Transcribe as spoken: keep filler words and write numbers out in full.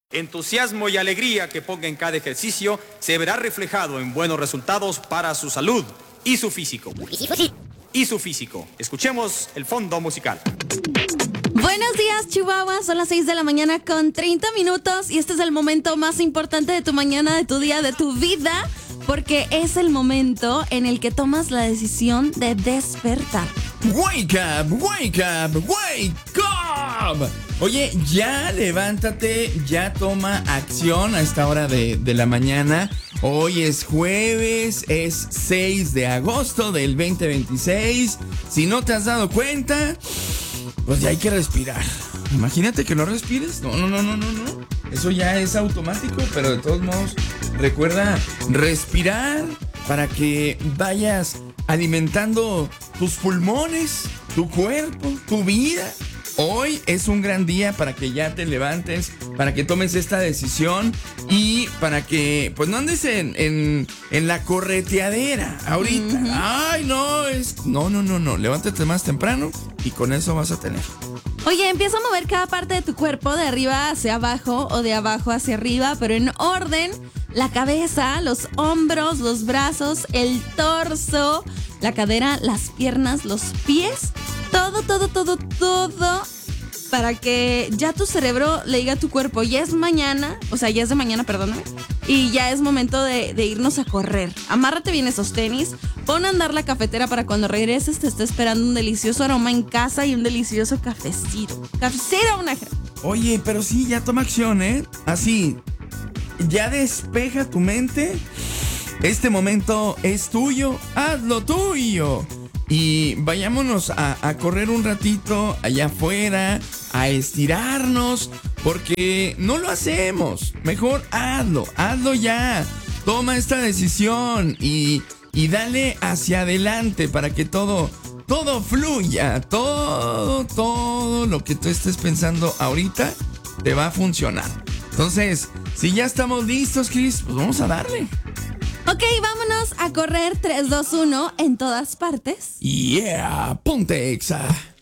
Entusiasmo y alegría que ponga en cada ejercicio se verá reflejado en buenos resultados para su salud y su físico. Y su físico. Escuchemos el fondo musical. Buenos días, Chihuahua. Son las seis de la mañana con treinta minutos y este es el momento más importante de tu mañana, de tu día, de tu vida, porque es el momento en el que tomas la decisión de despertar. Wake up, wake up, wake up. Oye, ya levántate, ya toma acción a esta hora de, de la mañana. Hoy es jueves, es seis de agosto del veinte veintiséis. Si no te has dado cuenta, pues ya hay que respirar. Imagínate que no respires. No, no, no, no, no, no. Eso ya es automático, pero de todos modos, recuerda respirar para que vayas alimentando tus pulmones, tu cuerpo, tu vida. Hoy es un gran día para que ya te levantes, para que tomes esta decisión y para que pues no andes en, en, en la correteadera ahorita. Uh-huh. Ay, no, es... No, no, no, no. Levántate más temprano y con eso vas a tener. Oye, empieza a mover cada parte de tu cuerpo de arriba hacia abajo o de abajo hacia arriba, pero en orden. La cabeza, los hombros, los brazos, el torso, la cadera, las piernas, los pies. Todo, todo, todo, todo para que ya tu cerebro le diga a tu cuerpo, ya es mañana, o sea, ya es de mañana, perdóname, y ya es momento de, de irnos a correr. Amárrate bien esos tenis, pon a andar la cafetera para cuando regreses te esté esperando un delicioso aroma en casa y un delicioso cafecito. Cafecito, una... Oye, pero sí, ya toma acción, ¿eh? Así, ya despeja tu mente. Este momento es tuyo, hazlo tuyo. Y vayámonos a, a correr un ratito allá afuera, a estirarnos, porque no lo hacemos. Mejor hazlo, hazlo ya. Toma esta decisión y, y dale hacia adelante para que todo, todo fluya. Todo, todo lo que tú estés pensando ahorita te va a funcionar. Entonces, si ya estamos listos, Chris, pues vamos a darle. Ok, vámonos a correr tres, dos, uno en todas partes. Yeah, ponte Exa.